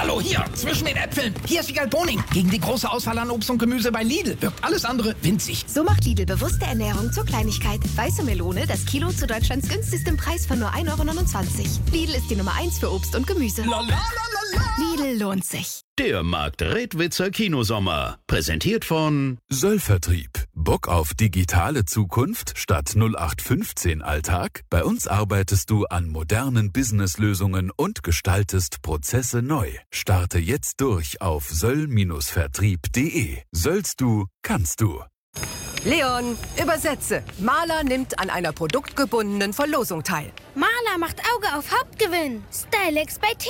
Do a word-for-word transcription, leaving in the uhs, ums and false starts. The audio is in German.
Hallo, hier, zwischen den Äpfeln. Hier ist Wiegald Boning. Gegen die große Auswahl an Obst und Gemüse bei Lidl wirkt alles andere winzig. So macht Lidl bewusste Ernährung zur Kleinigkeit. Weiße Melone, das Kilo zu Deutschlands günstigstem Preis von nur ein Euro neunundzwanzig. Lidl ist die Nummer eins für Obst und Gemüse. La, la, la, la. Lidl lohnt sich. Der Markt-Redwitzer Kinosommer. Präsentiert von Söllvertrieb. Bock auf digitale Zukunft statt null acht fünfzehn Alltag? Bei uns arbeitest du an modernen Businesslösungen und gestaltest Prozesse neu. Starte jetzt durch auf söll Vertrieb punkt de. Söllst du, kannst du. Leon, übersetze. Maler nimmt an einer produktgebundenen Verlosung teil. Maler macht Auge auf Hauptgewinn. Stylex bei